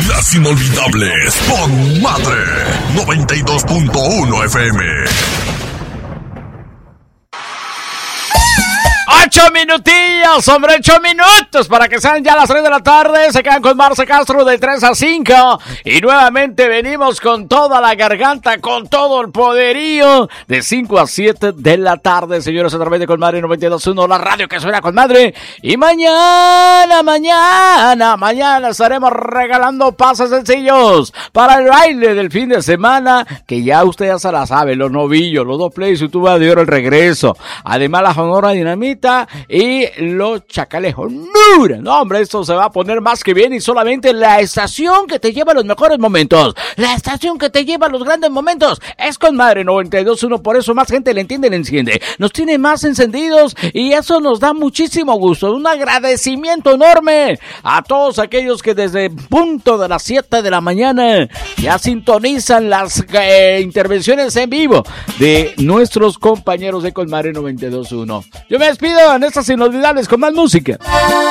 Las inolvidables con Madre 92.1 FM. 8 minutillos, hombre, 8 minutos para que sean ya las 3 de la tarde. Se quedan con Marce Castro de 3 a 5. Y nuevamente venimos con toda la garganta, con todo el poderío de 5 a 7 de la tarde, señores, a través de Colmadre 92.1, la radio que suena con madre. Y mañana estaremos regalando pases sencillos para el baile del fin de semana, que ya usted ya se la sabe, los novillos, los dos plays, YouTube de oro, el regreso. Además la Sonora Dinamita y los Chacales Honduras. No, hombre, esto se va a poner más que bien, y solamente la estación que te lleva a los mejores momentos, la estación que te lleva a los grandes momentos, es Colmadre 92.1. Por eso más gente le entiende, le enciende, nos tiene más encendidos, y eso nos da muchísimo gusto. Un agradecimiento enorme a todos aquellos que desde punto de las 7 de la mañana ya sintonizan las intervenciones en vivo de nuestros compañeros de Colmadre 92.1. Yo me despido en estas inolvidables con más música.